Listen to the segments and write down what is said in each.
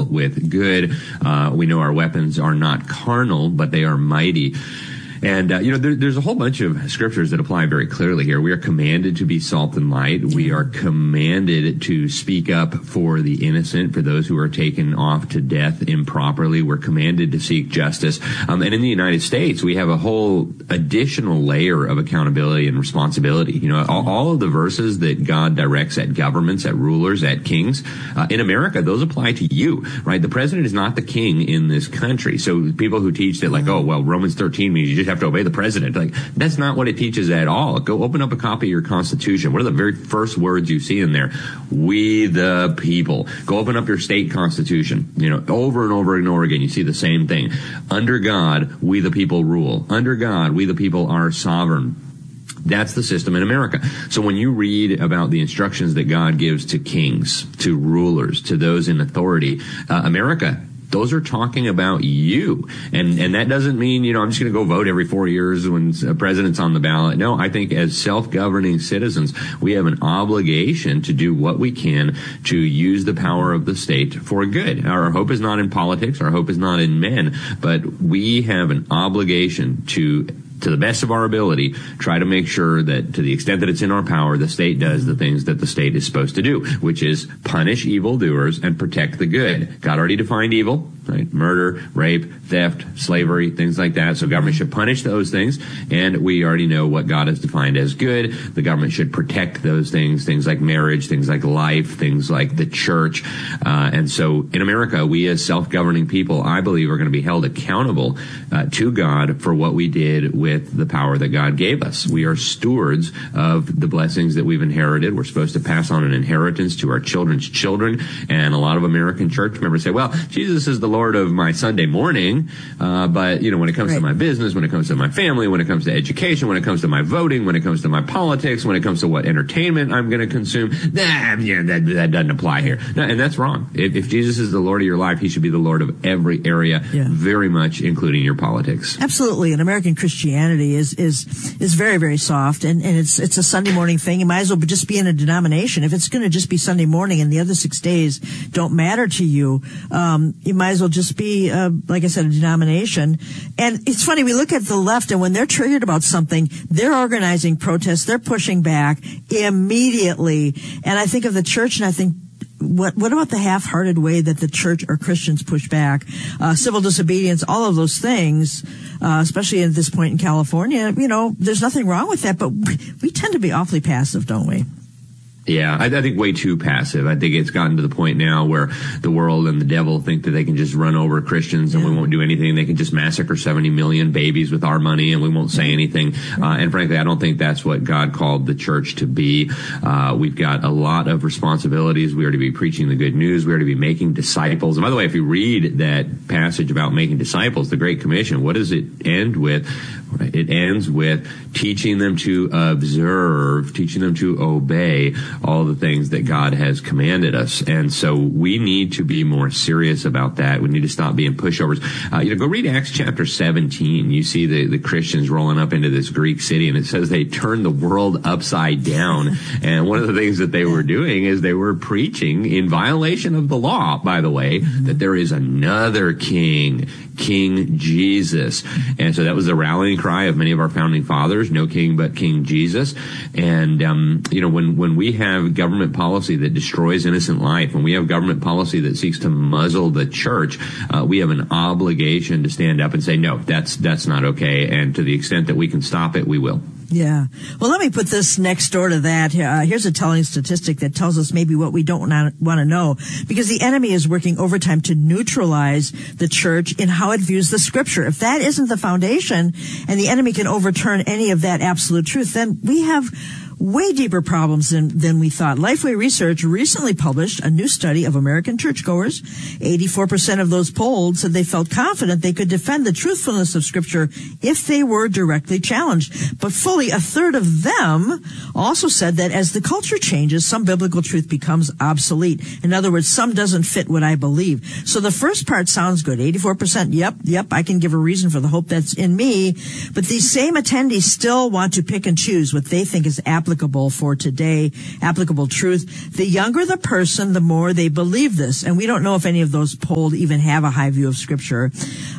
with good. We know our weapons are not carnal, but they are mighty. And, there's a whole bunch of scriptures that apply very clearly here. We are commanded to be salt and light. We are commanded to speak up for the innocent, for those who are taken off to death improperly. We're commanded to seek justice. And in the United States, we have a whole additional layer of accountability and responsibility. All of the verses that God directs at governments, at rulers, at kings, in America, those apply to you, right? The president is not the king in this country. So people who teach that Romans 13 means you just have to obey the president. That's not what it teaches at all. Go open up a copy of your Constitution. What are the very first words you see in there? We the people. Go open up your state constitution. Over and over and over again, you see the same thing. Under God, we the people rule. Under God, we the people are sovereign. That's the system in America. So when you read about the instructions that God gives to kings, to rulers, to those in authority, America, those are talking about you. And that doesn't mean, I'm just going to go vote every 4 years when a president's on the ballot. No, I think as self-governing citizens, we have an obligation to do what we can to use the power of the state for good. Our hope is not in politics. Our hope is not in men, but we have an obligation to the best of our ability, try to make sure that to the extent that it's in our power, the state does the things that the state is supposed to do, which is punish evildoers and protect the good. God already defined evil, right? Murder, rape, theft, slavery, things like that. So government should punish those things. And we already know what God has defined as good. The government should protect those things like marriage, things like life, things like the church. And so in America, we as self-governing people, I believe, are going to be held accountable to God for what we did with the power that God gave us. We are stewards of the blessings that we've inherited. We're supposed to pass on an inheritance to our children's children. And a lot of American church members say, well, Jesus is the Lord of my Sunday morning. But, when it comes to my business, when it comes to my family, when it comes to education, when it comes to my voting, when it comes to my politics, when it comes to what entertainment I'm going to consume, that doesn't apply here. No, and that's wrong. If Jesus is the Lord of your life, he should be the Lord of every area, very much including your politics. Absolutely. And American Christianity is very, very soft, and it's a Sunday morning thing. You might as well just be in a denomination. If it's going to just be Sunday morning and the other 6 days don't matter to you, you might as well just be, like I said, a denomination. And it's funny, we look at the left, and when they're triggered about something, they're organizing protests, they're pushing back immediately. And I think of the church, and I think, what about the half-hearted way that the church or Christians push back? Civil disobedience, all of those things, especially at this point in California, there's nothing wrong with that, but we tend to be awfully passive, don't we? Yeah, I think way too passive. I think it's gotten to the point now where the world and the devil think that they can just run over Christians and we won't do anything. They can just massacre 70 million babies with our money and we won't say anything. And frankly, I don't think that's what God called the church to be. We've got a lot of responsibilities. We are to be preaching the good news. We are to be making disciples. And by the way, if you read that passage about making disciples, the Great Commission, what does it end with? It ends with teaching them to observe, teaching them to obey all the things that God has commanded us. And so we need to be more serious about that. We need to stop being pushovers. Go read Acts chapter 17. You see the Christians rolling up into this Greek city, and it says they turned the world upside down. And one of the things that they were doing is they were preaching, in violation of the law, by the way, that there is another king, King Jesus. And so that was the rallying cry of many of our founding fathers, no king but King Jesus. And, when we have government policy that destroys innocent life, when we have government policy that seeks to muzzle the church, we have an obligation to stand up and say, no, that's not okay. And to the extent that we can stop it, we will. Yeah. Well, let me put this next door to that. Here's a telling statistic that tells us maybe what we don't want to know, because the enemy is working overtime to neutralize the church in how it views the scripture. If that isn't the foundation and the enemy can overturn any of that absolute truth, then we have way deeper problems than we thought. Lifeway Research recently published a new study of American churchgoers. 84% of those polled said they felt confident they could defend the truthfulness of Scripture if they were directly challenged. But fully a third of them also said that as the culture changes, some biblical truth becomes obsolete. In other words, some doesn't fit what I believe. So the first part sounds good. 84%, yep, I can give a reason for the hope that's in me. But these same attendees still want to pick and choose what they think is absolute applicable for today, applicable truth. The younger the person, the more they believe this. And we don't know if any of those polled even have a high view of Scripture.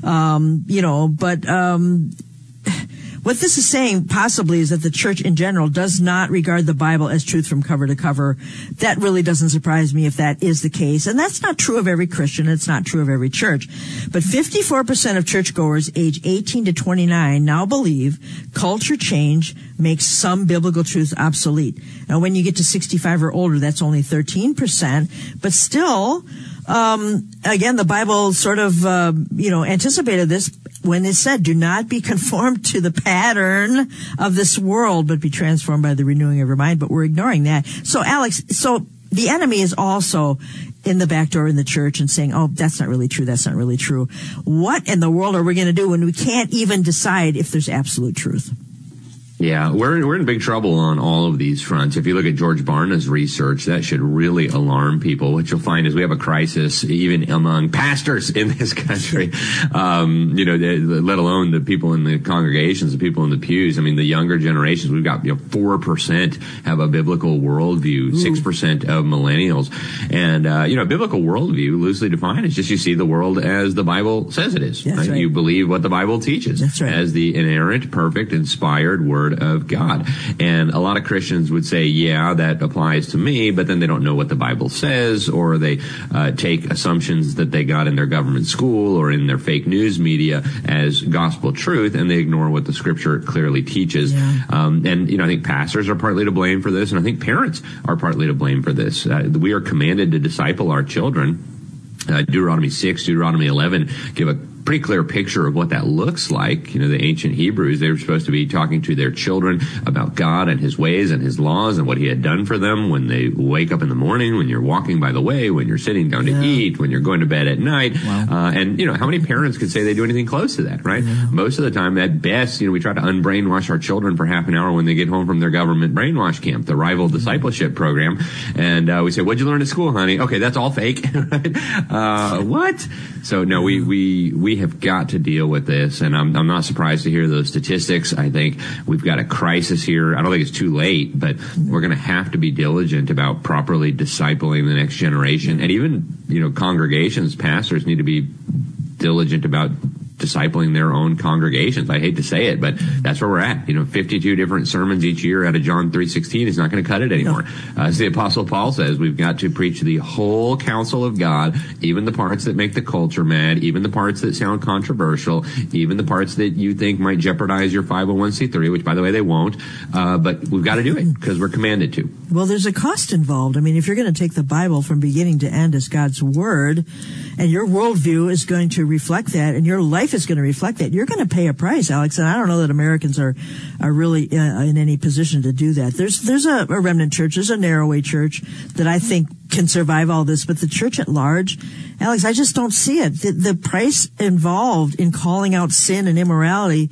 What this is saying possibly is that the church in general does not regard the Bible as truth from cover to cover. That really doesn't surprise me if that is the case. And that's not true of every Christian. It's not true of every church. But 54% of churchgoers age 18 to 29 now believe culture change makes some biblical truths obsolete. Now, when you get to 65 or older, that's only 13%. But still, again, the Bible sort of, anticipated this when it said, do not be conformed to the pattern of this world, but be transformed by the renewing of your mind. But we're ignoring that. So, Alex, the enemy is also in the back door in the church and saying, oh, that's not really true. That's not really true. What in the world are we going to do when we can't even decide if there's absolute truth? Yeah, we're in big trouble on all of these fronts. If you look at George Barna's research, that should really alarm people. What you'll find is we have a crisis even among pastors in this country, let alone the people in the congregations, the people in the pews. I mean, the younger generations, we've got 4% have a biblical worldview, 6% of millennials. And, a biblical worldview, loosely defined, is just you see the world as the Bible says it is. Right? You believe what the Bible teaches as the inerrant, perfect, inspired word of God. And a lot of Christians would say, yeah, that applies to me, but then they don't know what the Bible says, or they take assumptions that they got in their government school or in their fake news media as gospel truth, and they ignore what the Scripture clearly teaches. Yeah. I think pastors are partly to blame for this, and I think parents are partly to blame for this. We are commanded to disciple our children. Deuteronomy 6, Deuteronomy 11 give a pretty clear picture of what that looks like. The ancient Hebrews, they were supposed to be talking to their children about God and his ways and his laws and what he had done for them when they wake up in the morning, when you're walking by the way, when you're sitting down to eat, when you're going to bed at night. Wow. How many parents could say they do anything close to that, right? Yeah. Most of the time, at best, we try to unbrainwash our children for half an hour when they get home from their government brainwash camp, the rival discipleship program. And we say, what'd you learn at school, honey? Okay, that's all fake. Right? What? So, no, we have got to deal with this, and I'm not surprised to hear those statistics. I think we've got a crisis here. I don't think it's too late, but we're going to have to be diligent about properly discipling the next generation. And even, congregations, pastors need to be diligent about discipling their own congregations. I hate to say it, but that's where we're at. 52 different sermons each year out of John 3:16 is not going to cut it anymore. As the Apostle Paul says, we've got to preach the whole counsel of God, even the parts that make the culture mad, even the parts that sound controversial, even the parts that you think might jeopardize your 501c3, which, by the way, they won't. But we've got to do it because we're commanded to. Well, there's a cost involved. I mean, if you're going to take the Bible from beginning to end as God's Word, and your worldview is going to reflect that, and your life is going to reflect that, you're going to pay a price, Alex. And I don't know that Americans are really in any position to do that. There's a remnant church, there's a narrow way church that I think can survive all this, but the church at large, Alex, I just don't see it. The price involved in calling out sin and immorality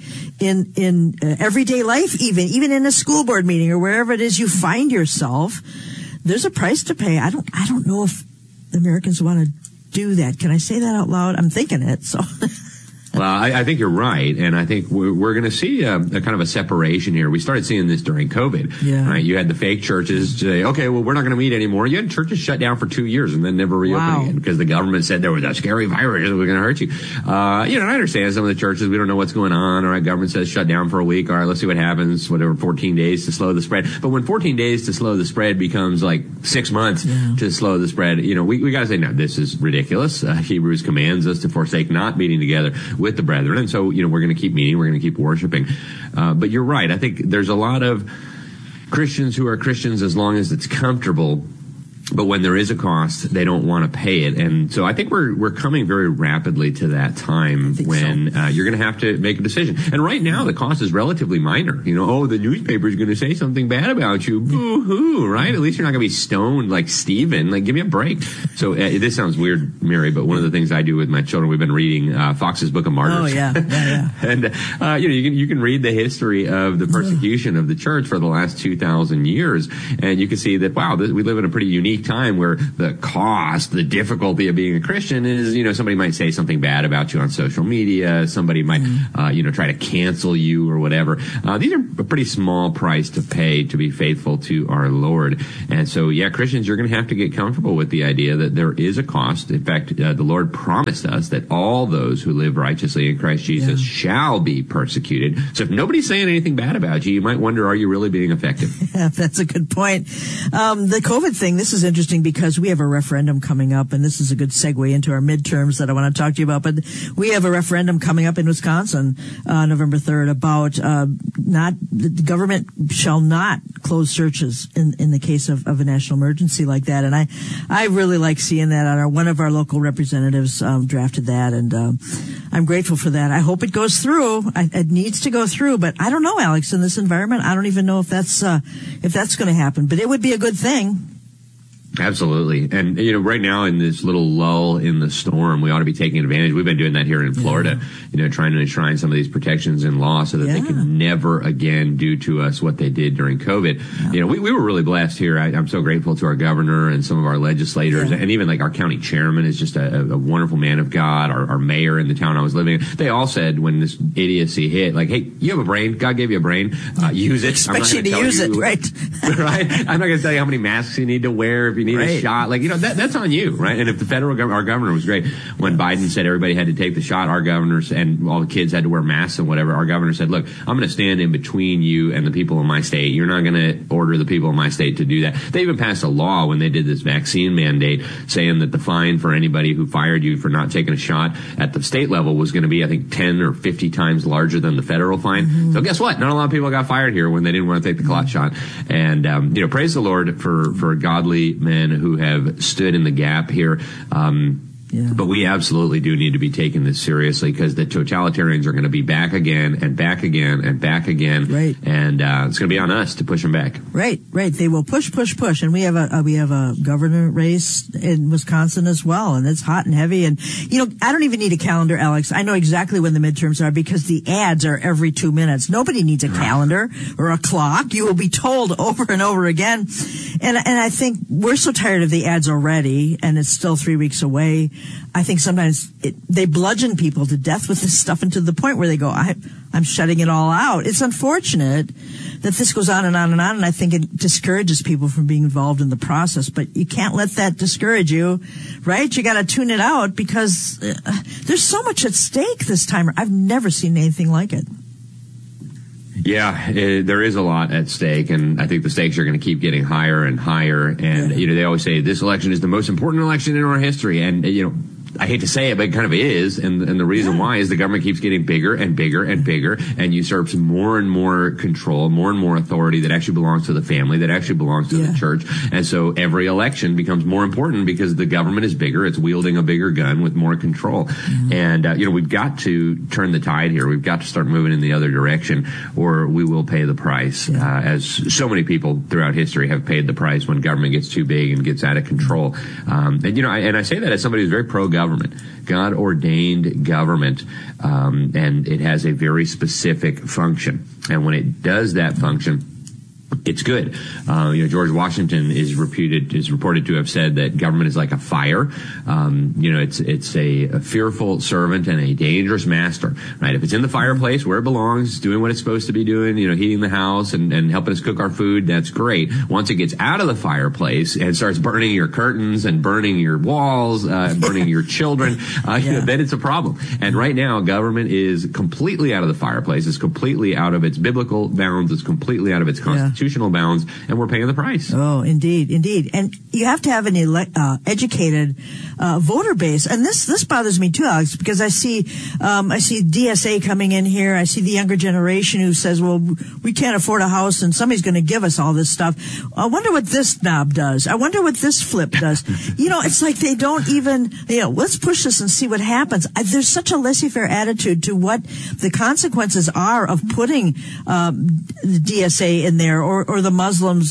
in everyday life, even in a school board meeting or wherever it is you find yourself, there's a price to pay. I don't know if Americans want to do that. Can I say that out loud? I'm thinking it, so. Well, I think you're right, and I think we're going to see a kind of a separation here. We started seeing this during COVID, right? You had the fake churches say, okay, well, we're not going to meet anymore. You had churches shut down for 2 years and then never reopen again because the government said there was a scary virus that was going to hurt you. And I understand some of the churches, we don't know what's going on. All right, government says shut down for a week. All right, let's see what happens, 14 days to slow the spread. But when 14 days to slow the spread becomes like 6 months to slow the spread, we got to say, no, this is ridiculous. Hebrews commands us to forsake not meeting together with the brethren. And so, we're going to keep meeting, we're going to keep worshiping. But you're right. I think there's a lot of Christians who are Christians as long as it's comfortable. But when there is a cost, they don't want to pay it. And so I think we're coming very rapidly to that time when you're going to have to make a decision. And right now, the cost is relatively minor. The newspaper is going to say something bad about you. Boo-hoo, right? At least you're not going to be stoned like Stephen. Like, give me a break. So this sounds weird, Mary, but one of the things I do with my children, we've been reading Fox's Book of Martyrs. Oh, yeah. And, you can read the history of the persecution of the church for the last 2,000 years. And you can see that, wow, we live in a pretty unique unique time where the cost, the difficulty of being a Christian is, somebody might say something bad about you on social media. Somebody might, try to cancel you or whatever. These are a pretty small price to pay to be faithful to our Lord. And so, Christians, you're going to have to get comfortable with the idea that there is a cost. In fact, the Lord promised us that all those who live righteously in Christ Jesus shall be persecuted. So if nobody's saying anything bad about you, you might wonder, are you really being effective? Yeah, that's a good point. The COVID thing, this is interesting because we have a referendum coming up, and this is a good segue into our midterms that I want to talk to you about. But we have a referendum coming up in Wisconsin, November 3rd, about the government shall not close churches in the case of a national emergency like that. And I really like seeing that. One of our local representatives drafted that, and I'm grateful for that. I hope it goes through. It needs to go through, but I don't know, Alex, in this environment, I don't even know if that's going to happen, but it would be a good thing. Absolutely. And, right now in this little lull in the storm, we ought to be taking advantage. We've been doing that here in Florida, trying to enshrine some of these protections in law so that they can never again do to us what they did during COVID. Yeah. We were really blessed here. I'm so grateful to our governor and some of our legislators, and even like our county chairman is just a wonderful man of God. Our mayor in the town I was living in, they all said when this idiocy hit, like, hey, you have a brain. God gave you a brain. Use it. Expect you to use it, right? Right. I'm not going to tell you how many masks you need to wear if you need a shot. Like, that's on you, right? And if the federal government, our governor was great. When Biden said everybody had to take the shot, our governors and all the kids had to wear masks and whatever, our governor said, look, I'm going to stand in between you and the people in my state. You're not going to order the people in my state to do that. They even passed a law when they did this vaccine mandate saying that the fine for anybody who fired you for not taking a shot at the state level was going to be, I think, 10 or 50 times larger than the federal fine. Mm-hmm. So guess what? Not a lot of people got fired here when they didn't want to take the clot shot. And, praise the Lord for godly men who have stood in the gap here. But we absolutely do need to be taking this seriously because the totalitarians are going to be back again and back again and back again. Right. And it's going to be on us to push them back. Right. They will push. And we have a governor race in Wisconsin as well. And it's hot and heavy. And, I don't even need a calendar, Alex. I know exactly when the midterms are because the ads are every 2 minutes. Nobody needs a calendar or a clock. You will be told over and over again. And I think we're so tired of the ads already, and it's still 3 weeks away. I think sometimes they bludgeon people to death with this stuff, and to the point where they go, I'm shutting it all out. It's unfortunate that this goes on and on and on, and I think it discourages people from being involved in the process. But you can't let that discourage you, right? You got to tune it out because there's so much at stake this time. I've never seen anything like it. Yeah, there is a lot at stake, and I think the stakes are going to keep getting higher and higher. And, they always say this election is the most important election in our history. And, I hate to say it, but it kind of is. And the reason why is the government keeps getting bigger and bigger and bigger and usurps more and more control, more and more authority that actually belongs to the family, that actually belongs to the church. And so every election becomes more important because the government is bigger. It's wielding a bigger gun with more control. Mm-hmm. And, we've got to turn the tide here. We've got to start moving in the other direction or we will pay the price, as so many people throughout history have paid the price when government gets too big and gets out of control. I say that as somebody who's very pro-government. God-ordained government, and it has a very specific function. And when it does that function, it's good. George Washington is reported to have said that government is like a fire. It's a fearful servant and a dangerous master, right? If it's in the fireplace where it belongs, doing what it's supposed to be doing, heating the house and helping us cook our food, that's great. Once it gets out of the fireplace and starts burning your curtains and burning your walls, burning your children, then it's a problem. And right now, government is completely out of the fireplace. It's completely out of its biblical bounds. It's completely out of its constitutional bounds, and we're paying the price. Oh, indeed. And you have to have an educated voter base. And this bothers me too, Alex, because I see DSA coming in here. I see the younger generation who says, well, we can't afford a house and somebody's going to give us all this stuff. I wonder what this knob does. I wonder what this flip does. It's like they don't even, let's push this and see what happens. There's such a laissez-faire attitude to what the consequences are of putting the DSA in there or the Muslims.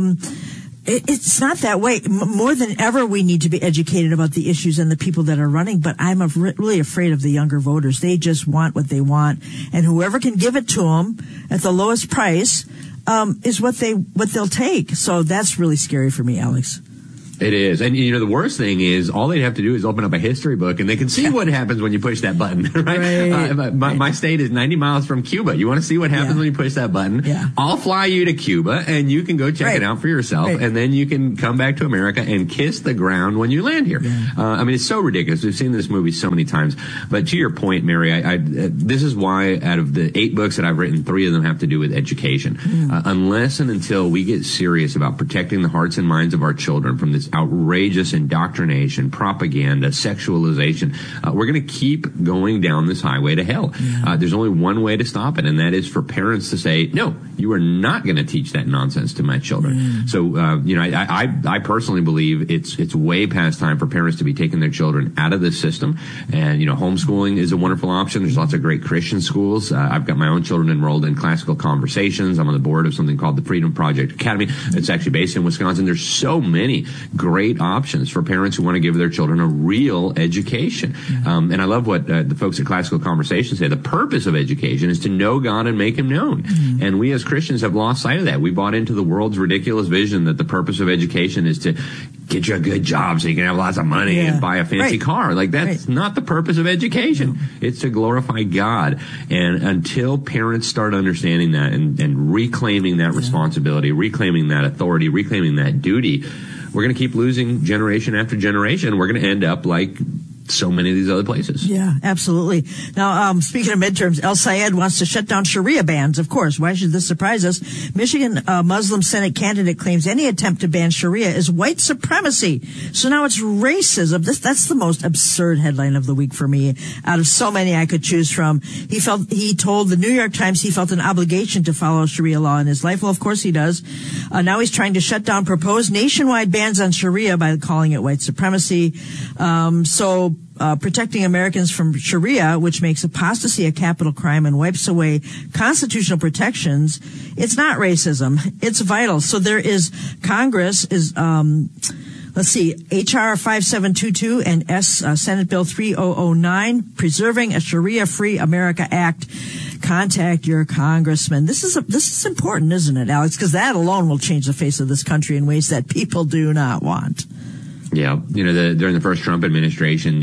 It's not that way. More than ever, we need to be educated about the issues and the people that are running. But I'm really afraid of the younger voters. They just want what they want, and whoever can give it to them at the lowest price is what they'll take. So that's really scary for me, Alex. It is. And, the worst thing is all they'd have to do is open up a history book and they can see what happens when you push that button, right? My state is 90 miles from Cuba. You want to see what happens when you push that button? Yeah. I'll fly you to Cuba and you can go check it out for yourself. And then you can come back to America and kiss the ground when you land here. Yeah. It's so ridiculous. We've seen this movie so many times. But to your point, Mary, this is why out of the 8 books that I've written, 3 of them have to do with education. Unless and until we get serious about protecting the hearts and minds of our children from this outrageous indoctrination, propaganda, sexualization, we're going to keep going down this highway to hell. Yeah. There's only one way to stop it, and that is for parents to say, no, you are not going to teach that nonsense to my children. So, I personally believe it's way past time for parents to be taking their children out of this system. And, homeschooling is a wonderful option. There's lots of great Christian schools. I've got my own children enrolled in Classical Conversations. I'm on the board of something called the Freedom Project Academy. It's actually based in Wisconsin. There's so many great options for parents who want to give their children a real education. And I love what the folks at Classical Conversations say. The purpose of education is to know God and make him known. And we as Christians have lost sight of that. We bought into the world's ridiculous vision that the purpose of education is to get you a good job so you can have lots of money and buy a fancy car. Like, that's not the purpose of education. It's to glorify God. And until parents start understanding that and reclaiming that responsibility, reclaiming that authority, reclaiming that duty, we're going to keep losing generation after generation. We're going to end up like so many of these other places. Yeah, absolutely. Now, speaking of midterms, El Sayed wants to shut down Sharia bans. Of course, why should this surprise us? Michigan Muslim Senate candidate claims any attempt to ban Sharia is white supremacy. So now it's racism. That's the most absurd headline of the week for me. Out of so many I could choose from, he told the New York Times he felt an obligation to follow Sharia law in his life. Well, of course he does. Now he's trying to shut down proposed nationwide bans on Sharia by calling it white supremacy. Protecting Americans from Sharia, which makes apostasy a capital crime and wipes away constitutional protections, it's not racism. It's vital. So there is Congress is, H.R. 5722 and Senate Bill 3009, Preserving a Sharia-Free America Act. Contact your congressman. This is important, isn't it, Alex? Because that alone will change the face of this country in ways that people do not want. Yeah, during the first Trump administration,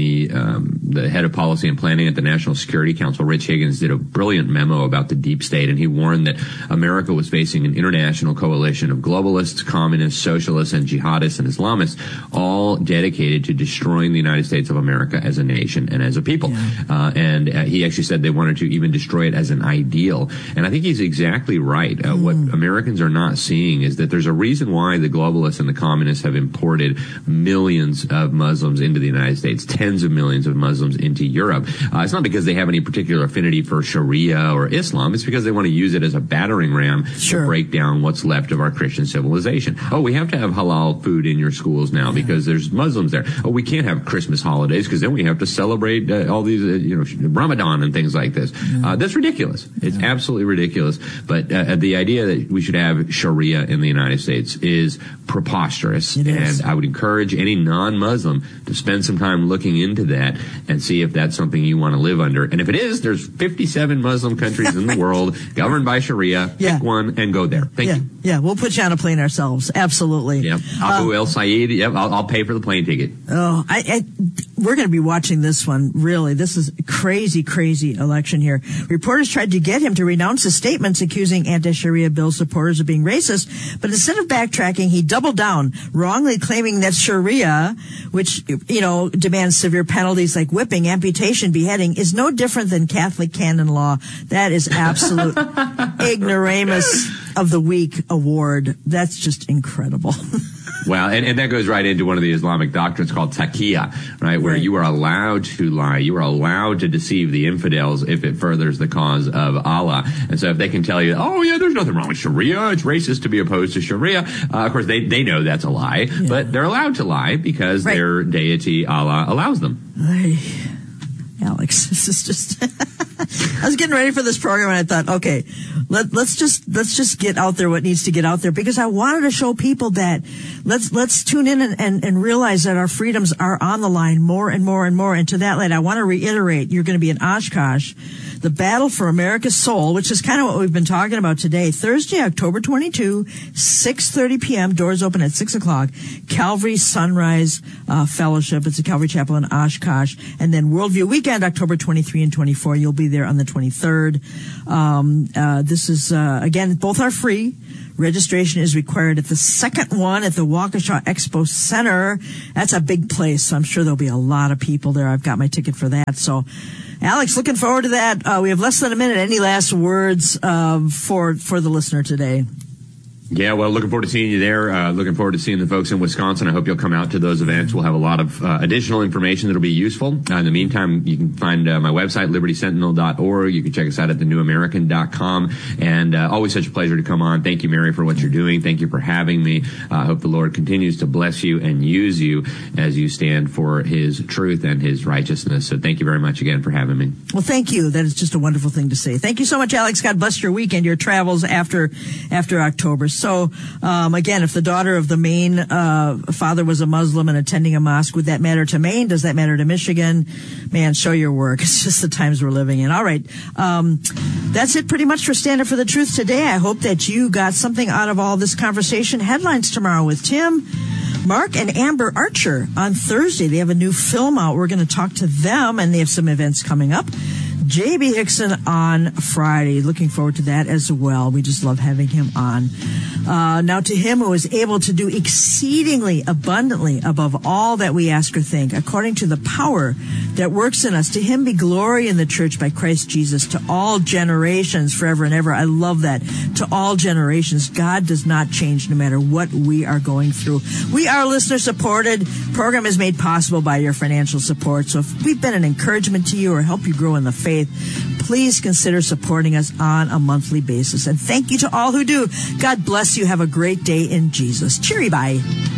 the head of policy and planning at the National Security Council, Rich Higgins, did a brilliant memo about the deep state, and he warned that America was facing an international coalition of globalists, communists, socialists, and jihadists and Islamists, all dedicated to destroying the United States of America as a nation and as a people. Yeah. And he actually said they wanted to even destroy it as an ideal. And I think he's exactly right. What Americans are not seeing is that there's a reason why the globalists and the communists have imported millions of Muslims into the United States, tens of millions of Muslims into Europe. It's not because they have any particular affinity for Sharia or Islam. It's because they want to use it as a battering ram to break down what's left of our Christian civilization. Oh, we have to have halal food in your schools now because there's Muslims there. Oh, we can't have Christmas holidays because then we have to celebrate all these, Ramadan and things like this. That's ridiculous. It's absolutely ridiculous. But the idea that we should have Sharia in the United States is preposterous. And I would encourage any non-Muslim to spend some time looking into that and see if that's something you want to live under. And if it is, there's 57 Muslim countries in the world governed by Sharia. Pick one and go there. Thank you. Yeah, we'll put you on a plane ourselves. Absolutely. Yep. Abu El Sayed. Yep. I'll pay for the plane ticket. Oh, we're going to be watching this one. Really, this is a crazy, crazy election here. Reporters tried to get him to renounce his statements accusing anti-Sharia bill supporters of being racist, but instead of backtracking, he doubled down, wrongly claiming that Sharia, which, demands severe penalties like whipping, amputation, beheading, is no different than Catholic canon law. That is absolute ignoramus of the week award. That's just incredible. Well, and that goes right into one of the Islamic doctrines called taqiyya, right? Where you are allowed to lie. You are allowed to deceive the infidels if it furthers the cause of Allah. And so if they can tell you, oh, yeah, there's nothing wrong with Sharia, it's racist to be opposed to Sharia, of course, they know that's a lie, but they're allowed to lie because their deity, Allah, allows them. Alex, this is just... I was getting ready for this program and I thought, okay, let's just get out there what needs to get out there, because I wanted to show people that let's tune in and realize that our freedoms are on the line more and more and more. And to that light, I want to reiterate, you're going to be in Oshkosh, the Battle for America's Soul, which is kind of what we've been talking about today. Thursday, October 22, 6:30 p.m. Doors open at 6 o'clock. Calvary Sunrise Fellowship. It's a Calvary Chapel in Oshkosh. And then Worldview Weekend, October 23 and 24. You'll be there on the 23rd. This is, again, both are free. Registration is required at the second one at the Waukesha Expo Center. That's a big place, so I'm sure there'll be a lot of people there. I've got my ticket for that. So, Alex, looking forward to that. We have less than a minute. Any last words for the listener today? Yeah, well, looking forward to seeing you there. Looking forward to seeing the folks in Wisconsin. I hope you'll come out to those events. We'll have a lot of additional information that'll be useful. In the meantime, you can find my website, libertysentinel.org. You can check us out at thenewamerican.com. And always such a pleasure to come on. Thank you, Mary, for what you're doing. Thank you for having me. I hope the Lord continues to bless you and use you as you stand for his truth and his righteousness. So thank you very much again for having me. Well, thank you. That is just a wonderful thing to say. Thank you so much, Alex. God bless your weekend, your travels after October. So, again, if the daughter of the Maine father was a Muslim and attending a mosque, would that matter to Maine? Does that matter to Michigan? Man, show your work. It's just the times we're living in. All right. That's it pretty much for Stand Up for the Truth today. I hope that you got something out of all this conversation. Headlines tomorrow with Tim, Mark, and Amber Archer on Thursday. They have a new film out. We're going to talk to them, and they have some events coming up. J.B. Hickson on Friday. Looking forward to that as well. We just love having him on. Now to him who is able to do exceedingly abundantly above all that we ask or think, according to the power that works in us, to him be glory in the church by Christ Jesus to all generations forever and ever. I love that. To all generations. God does not change no matter what we are going through. We are listener supported. Program is made possible by your financial support. So if we've been an encouragement to you or help you grow in the faith, please consider supporting us on a monthly basis. And thank you to all who do. God bless you. Have a great day in Jesus. Cheery bye.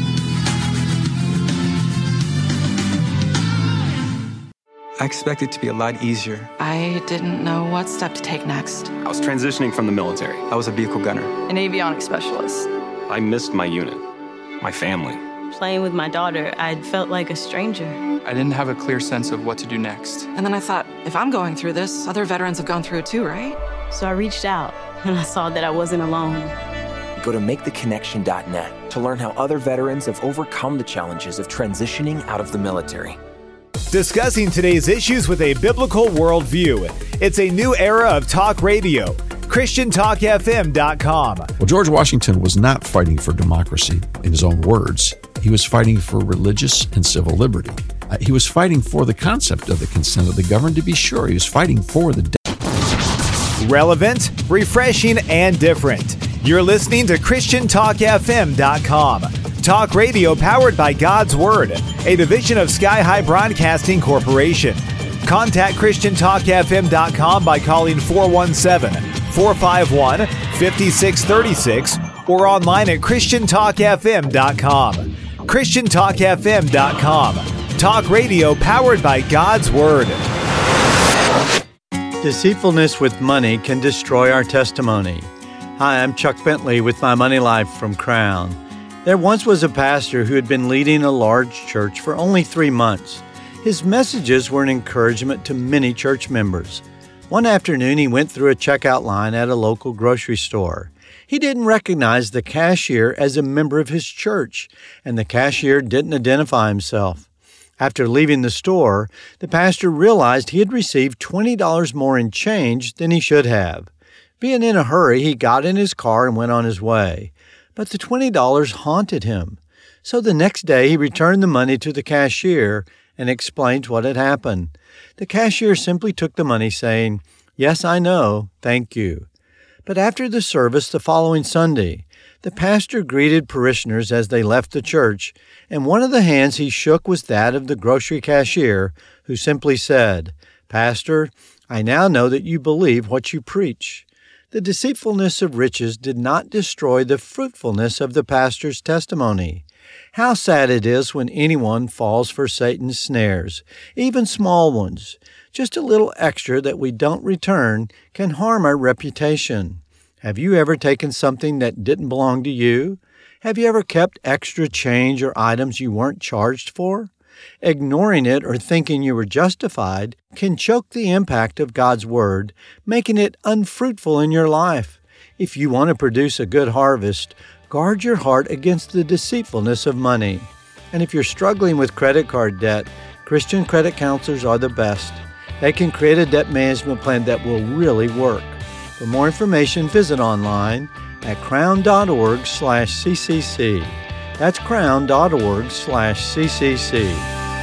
I expected it to be a lot easier. I didn't know what step to take next. I was transitioning from the military. I was a vehicle gunner. An avionics specialist. I missed my unit, my family. Playing with my daughter, I felt like a stranger. I didn't have a clear sense of what to do next. And then I thought, if I'm going through this, other veterans have gone through it too, right? So I reached out, and I saw that I wasn't alone. Go to MakeTheConnection.net to learn how other veterans have overcome the challenges of transitioning out of the military. Discussing today's issues with a biblical worldview. It's a new era of talk radio. ChristianTalkFM.com. Well, George Washington was not fighting for democracy in his own words. He was fighting for religious and civil liberty. He was fighting for the concept of the consent of the governed, to be sure. He was fighting for the... Relevant, refreshing, and different. You're listening to ChristianTalkFM.com. Talk radio powered by God's Word, a division of Sky High Broadcasting Corporation. Contact ChristianTalkFM.com by calling 417-451-5636 or online at ChristianTalkFM.com. ChristianTalkFM.com. Talk radio powered by God's Word. Deceitfulness with money can destroy our testimony. Hi, I'm Chuck Bentley with My Money Life from Crown. There once was a pastor who had been leading a large church for only 3 months. His messages were an encouragement to many church members. One afternoon, he went through a checkout line at a local grocery store. He didn't recognize the cashier as a member of his church, and the cashier didn't identify himself. After leaving the store, the pastor realized he had received $20 more in change than he should have. Being in a hurry, he got in his car and went on his way. But the $20 haunted him. So the next day, he returned the money to the cashier and explained what had happened. The cashier simply took the money, saying, "Yes, I know, thank you." But after the service the following Sunday, the pastor greeted parishioners as they left the church, and one of the hands he shook was that of the grocery cashier, who simply said, "Pastor, I now know that you believe what you preach." The deceitfulness of riches did not destroy the fruitfulness of the pastor's testimony. How sad it is when anyone falls for Satan's snares, even small ones. Just a little extra that we don't return can harm our reputation. Have you ever taken something that didn't belong to you? Have you ever kept extra change or items you weren't charged for? Ignoring it or thinking you were justified can choke the impact of God's Word, making it unfruitful in your life. If you want to produce a good harvest, guard your heart against the deceitfulness of money. And if you're struggling with credit card debt, Christian credit counselors are the best. They can create a debt management plan that will really work. For more information, visit online at crown.org/CCC. That's crown.org/CCC.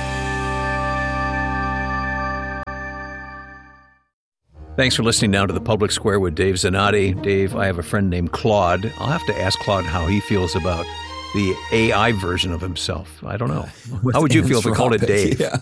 Thanks for listening now to The Public Square with Dave Zanotti. Dave, I have a friend named Claude. I'll have to ask Claude how he feels about the AI version of himself. I don't know. How would you feel if we called it Dave? Yeah.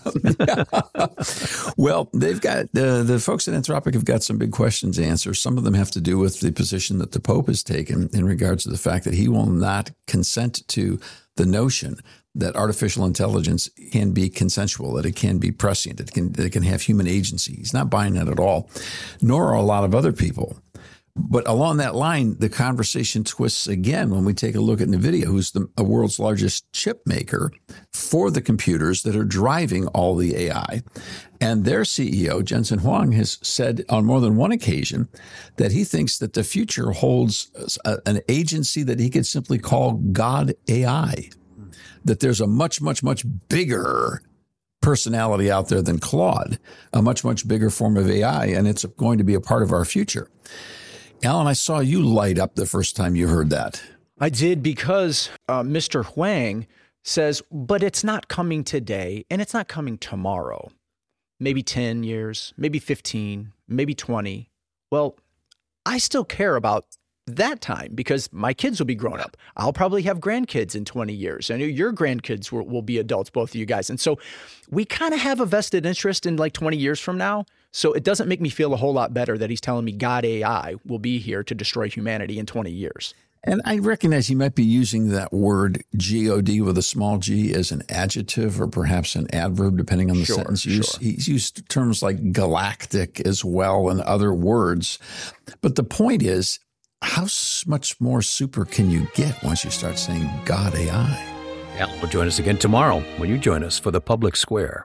Well, they've got the folks at Anthropic have got some big questions to answer. Some of them have to do with the position that the Pope has taken in regards to the fact that he will not consent to the notion that artificial intelligence can be consensual, that it can be prescient, that it can have human agency. He's not buying that at all, nor are a lot of other people. But along that line, the conversation twists again when we take a look at NVIDIA, who's the world's largest chip maker for the computers that are driving all the AI. And their CEO, Jensen Huang, has said on more than one occasion that he thinks that the future holds an agency that he could simply call God AI, that there's a much, much, much bigger personality out there than Claude, a much, much bigger form of AI, and it's going to be a part of our future. Alan, I saw you light up the first time you heard that. I did, because Mr. Huang says, but it's not coming today and it's not coming tomorrow. Maybe 10 years, maybe 15, maybe 20. Well, I still care about that time because my kids will be grown up. I'll probably have grandkids in 20 years. I know your grandkids will be adults, both of you guys. And so we kind of have a vested interest in like 20 years from now. So it doesn't make me feel a whole lot better that he's telling me God AI will be here to destroy humanity in 20 years. And I recognize he might be using that word G-O-D with a small g as an adjective or perhaps an adverb, depending on the sentence use. Sure. He's used terms like galactic as well and other words. But the point is, how much more super can you get once you start saying God AI? Alan will join us again tomorrow when you join us for The Public Square.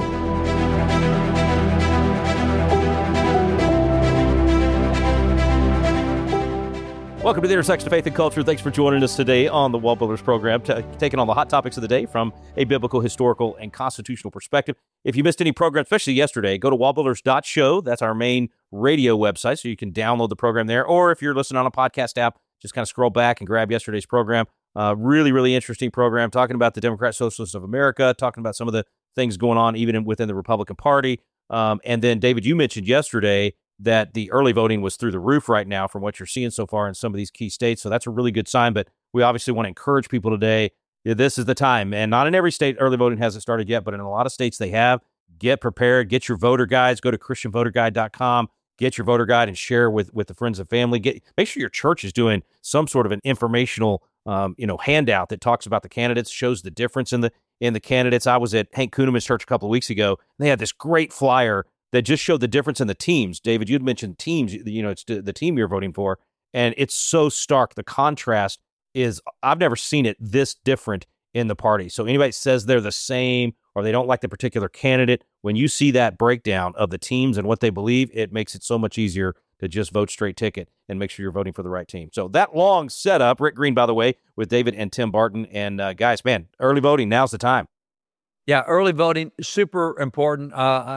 Welcome to the intersection of faith and culture. Thanks for joining us today on the Wall Builders program, taking on the hot topics of the day from a biblical, historical, and constitutional perspective. If you missed any program, especially yesterday, go to wallbuilders.show. That's our main radio website, so you can download the program there. Or if you're listening on a podcast app, just kind of scroll back and grab yesterday's program. Really, really interesting program, talking about the Democrat Socialists of America, talking about some of the things going on even within the Republican Party. And then, David, you mentioned yesterday that the early voting was through the roof right now from what you're seeing so far in some of these key states. So that's a really good sign. But we obviously want to encourage people today. This is the time. And not in every state early voting hasn't started yet, but in a lot of states they have. Get prepared. Get your voter guides. Go to christianvoterguide.com. Get your voter guide and share with the friends and family. Make sure your church is doing some sort of an informational handout that talks about the candidates, shows the difference in the candidates. I was at Hank Kuhneman's church a couple of weeks ago, and they had this great flyer that just showed the difference in the teams. David, you'd mentioned teams, it's the team you're voting for, and it's so stark. The contrast is, I've never seen it this different in the party. So anybody says they're the same or they don't like the particular candidate, when you see that breakdown of the teams and what they believe, it makes it so much easier to just vote straight ticket and make sure you're voting for the right team. So that long setup, Rick Green, by the way, with David and Tim Barton. And guys, man, early voting, now's the time. Yeah, early voting, super important.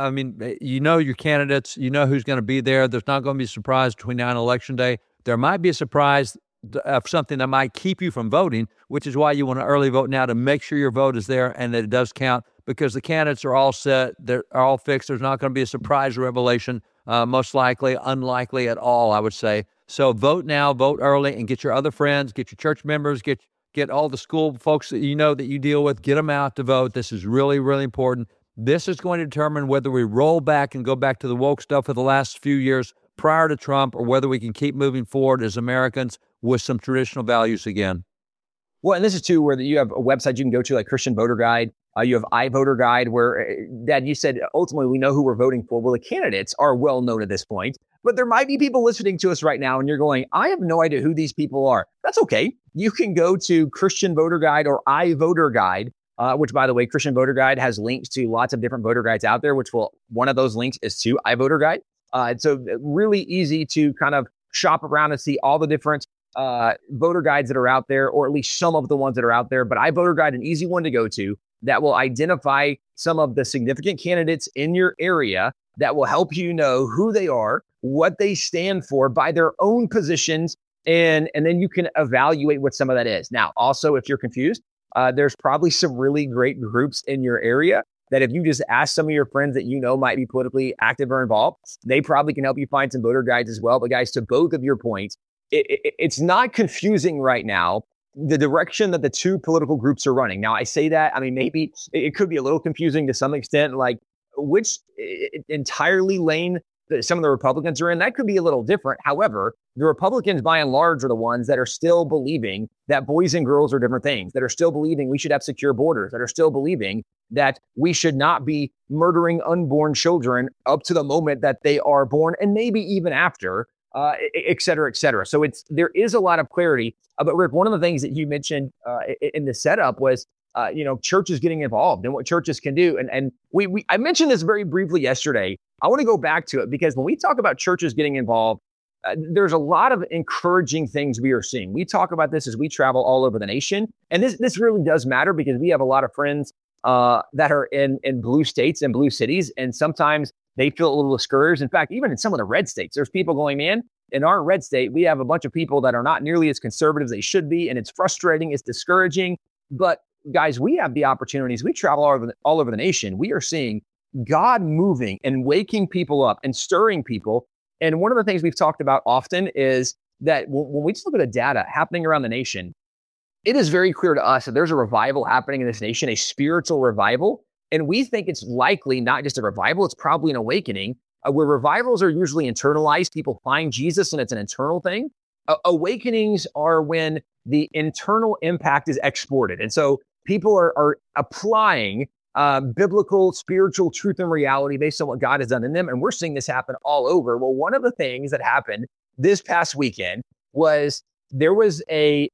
You know your candidates, you know who's going to be there. There's not going to be a surprise between now and Election Day. There might be a surprise of something that might keep you from voting, which is why you want to early vote now, to make sure your vote is there and that it does count, because the candidates are all set, they're all fixed. There's not going to be a surprise revelation, most likely, unlikely at all, I would say. So vote now, vote early, and get your other friends, get your church members, get all the school folks that you deal with, get them out to vote. This is really, really important. This is going to determine whether we roll back and go back to the woke stuff of the last few years prior to Trump, or whether we can keep moving forward as Americans with some traditional values again. Well, and this is too where you have a website you can go to, like Christian Voter Guide. You have iVoter Guide, where, Dad, you said ultimately we know who we're voting for. Well, the candidates are well known at this point, but there might be people listening to us right now and you're going, I have no idea who these people are. That's okay. You can go to Christian Voter Guide or iVoter Guide, which, by the way, Christian Voter Guide has links to lots of different voter guides out there, one of those links is to iVoter Guide. And so really easy to kind of shop around and see all the different voter guides that are out there, or at least some of the ones that are out there. But iVoter Guide, an easy one to go to that will identify some of the significant candidates in your area, that will help you know who they are, what they stand for by their own positions, and then you can evaluate what some of that is. Now, also, if you're confused, there's probably some really great groups in your area that if you just ask some of your friends that you know might be politically active or involved, they probably can help you find some voter guides as well. But guys, to both of your points, it's not confusing right now, the direction that the two political groups are running. Now, I say that, I mean, maybe it could be a little confusing to some extent, like which entirely lane some of the Republicans are in. That could be a little different. However, the Republicans, by and large, are the ones that are still believing that boys and girls are different things, that are still believing we should have secure borders, that are still believing that we should not be murdering unborn children up to the moment that they are born, and maybe even after, et cetera, et cetera. So there is a lot of clarity. But Rick, one of the things that you mentioned in the setup was, churches getting involved and what churches can do. And I mentioned this very briefly yesterday. I want to go back to it because when we talk about churches getting involved, there's a lot of encouraging things we are seeing. We talk about this as we travel all over the nation. And this really does matter because we have a lot of friends that are in blue states and blue cities. And sometimes they feel a little discouraged. In fact, even in some of the red states, there's people going, man, in our red state, we have a bunch of people that are not nearly as conservative as they should be. And it's frustrating. It's discouraging. But guys, we have the opportunities. We travel all over the nation. We are seeing God moving and waking people up and stirring people. And one of the things we've talked about often is that when we just look at the data happening around the nation, it is very clear to us that there's a revival happening in this nation, a spiritual revival. And we think it's likely not just a revival, it's probably an awakening, where revivals are usually internalized. People find Jesus and it's an internal thing. Awakenings are when the internal impact is exported. And so people are applying biblical, spiritual truth and reality based on what God has done in them. And we're seeing this happen all over. Well, one of the things that happened this past weekend was there was a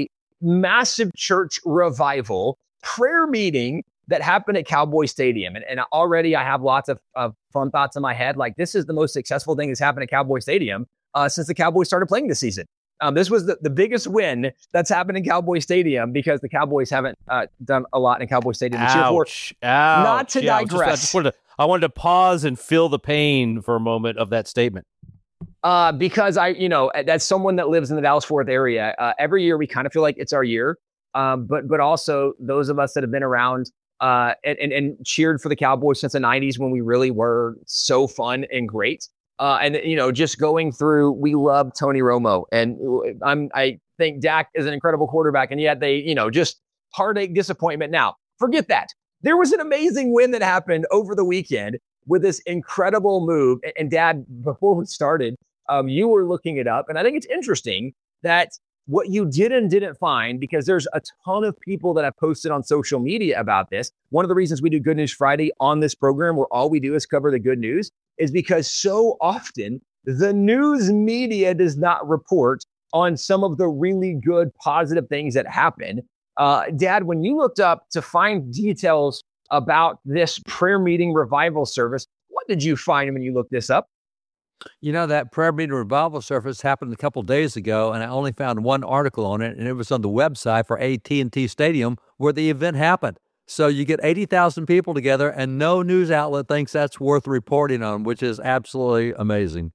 massive church revival prayer meeting that happened at Cowboy Stadium. And already I have lots of fun thoughts in my head. Like, this is the most successful thing that's happened at Cowboy Stadium since the Cowboys started playing this season. This was the biggest win that's happened in Cowboy Stadium because the Cowboys haven't done a lot in Cowboy Stadium to cheer for. Not to digress. I wanted to pause and feel the pain for a moment of that statement. Because that's someone that lives in the Dallas-Fort Worth area. Every year we kind of feel like it's our year. But also those of us that have been around and cheered for the Cowboys since the 90s when we really were so fun and great. Just going through, we love Tony Romo, and I think Dak is an incredible quarterback, and yet they, just heartache, disappointment. Now, forget that. There was an amazing win that happened over the weekend with this incredible move. And Dad, before we started, you were looking it up, and I think it's interesting that what you did and didn't find, because there's a ton of people that have posted on social media about this. One of the reasons we do Good News Friday on this program, where all we do is cover the good news, is because so often the news media does not report on some of the really good, positive things that happen. Dad, when you looked up to find details about this prayer meeting revival service, what did you find when you looked this up? That prayer meeting revival service happened a couple days ago, and I only found one article on it, and it was on the website for AT&T Stadium where the event happened. So you get 80,000 people together, and no news outlet thinks that's worth reporting on, which is absolutely amazing.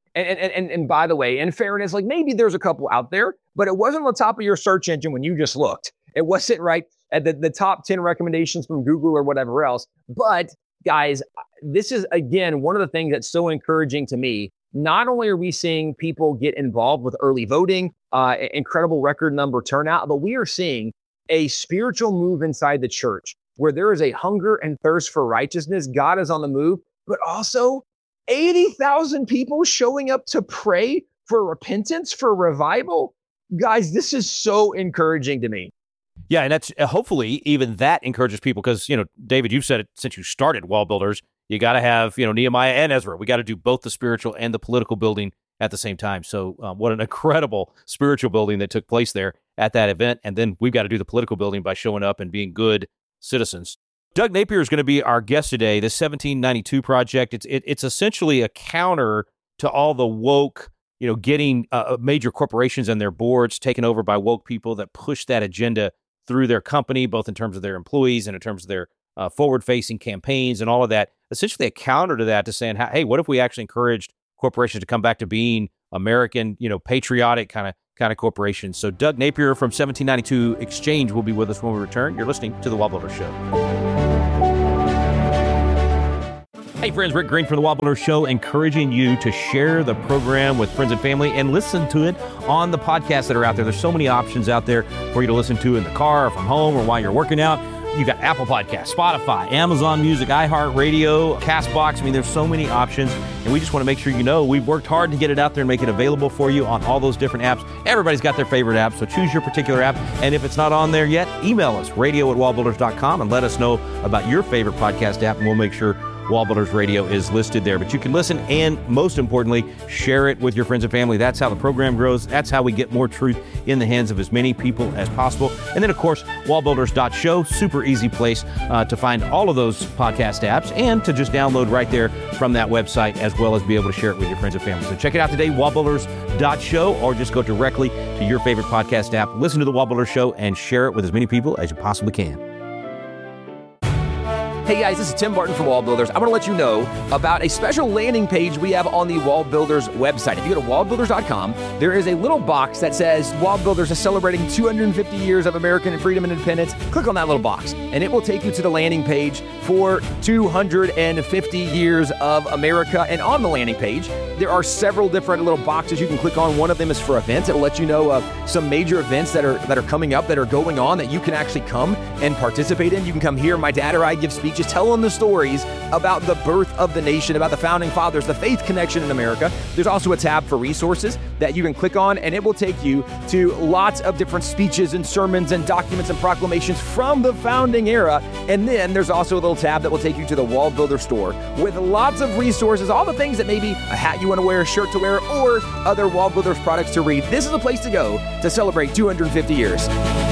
And by the way, in fairness, like maybe there's a couple out there, but it wasn't on the top of your search engine when you just looked. It wasn't right at the top 10 recommendations from Google or whatever else. But guys, this is, again, one of the things that's so encouraging to me. Not only are we seeing people get involved with early voting, incredible record number turnout, but we are seeing a spiritual move inside the church where there is a hunger and thirst for righteousness. God is on the move, but also 80,000 people showing up to pray for repentance, for revival. Guys, this is so encouraging to me. Yeah, and that's hopefully even that encourages people because, David, you've said it since you started Wall Builders. You got to have, Nehemiah and Ezra. We got to do both the spiritual and the political building at the same time. So what an incredible spiritual building that took place there at that event. And then we've got to do the political building by showing up and being good citizens. Doug Napier is going to be our guest today. The 1792 Project, it's essentially a counter to all the woke, getting major corporations and their boards taken over by woke people that push that agenda through their company, both in terms of their employees and in terms of their forward-facing campaigns and all of that. Essentially a counter to that, to saying, hey, what if we actually encouraged corporations to come back to being American, patriotic kind of corporations? So Doug Napier from 1792 Exchange will be with us when we return. You're listening to The Wall Builder Show. Hey friends, Rick Green from The Wall Builder Show, encouraging you to share the program with friends and family and listen to it on the podcasts that are out there. There's so many options out there for you to listen to in the car or from home or while you're working out. You've got Apple Podcasts, Spotify, Amazon Music, iHeartRadio, CastBox. There's so many options, and we just want to make sure we've worked hard to get it out there and make it available for you on all those different apps. Everybody's got their favorite app, so choose your particular app, and if it's not on there yet, email us, radio@wallbuilders.com, and let us know about your favorite podcast app, and we'll make sure Wall Builders Radio is listed there. But you can listen and, most importantly, share it with your friends and family. That's how the program grows. That's how we get more truth in the hands of as many people as possible. And then, of course, wallbuilders.show, super easy place to find all of those podcast apps and to just download right there from that website, as well as be able to share it with your friends and family. So check it out today, wallbuilders.show, or just go directly to your favorite podcast app, listen to the Wall Builders Show, and share it with as many people as you possibly can. Hey guys, this is Tim Barton from Wall Builders. I want to let you know about a special landing page we have on the Wall Builders website. If you go to wallbuilders.com, there is a little box that says Wall Builders is celebrating 250 years of American freedom and independence. Click on that little box, and it will take you to the landing page for 250 years of America. And on the landing page, there are several different little boxes you can click on. One of them is for events. It will let you know of some major events that are coming up, that are going on, that you can actually come and participate in. You can come hear my dad or I give speeches telling the stories about the birth of the nation, about the founding fathers, the faith connection in America. There's also a tab for resources that you can click on, and it will take you to lots of different speeches and sermons and documents and proclamations from the founding era. And then there's also a little tab that will take you to the Wall Builder store with lots of resources, all the things that maybe a hat you want to wear, a shirt to wear, or other Wall Builders products to read. This is a place to go to celebrate 250 years.